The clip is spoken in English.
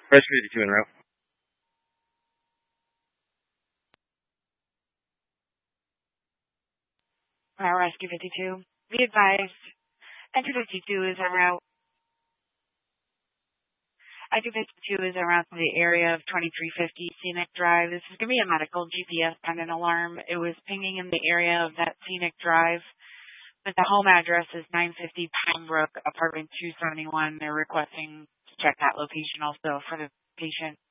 Rescue 52 en route. Rescue 52. Be advised, Entry 52 is en route. Entry 52 is en route to the area of 2350 Scenic Drive. This is going to be a medical GPS pendant alarm. It was pinging in the area of that Scenic Drive. But the home address is 950 Pembroke, apartment 271. They're requesting to check that location also for the patient.